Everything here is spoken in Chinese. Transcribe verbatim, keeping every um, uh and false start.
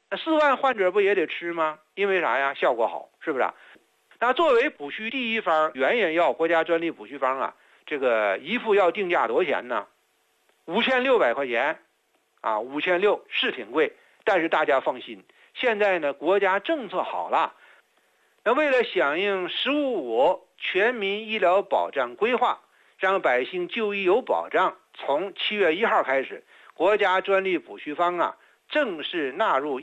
那四万患者不也得吃吗？因为啥呀？效果好，是不是啊？那作为补虚第一方原研药国家专利补虚方啊，这个一副药定价多少钱呢？五千六百块钱，啊，五千六是挺贵，但是大家放心，现在呢国家政策好了，那为了响应“十五五”全民医疗保障规划，让百姓就医有保障，从七月一号开始，国家专利补虚方啊正式纳入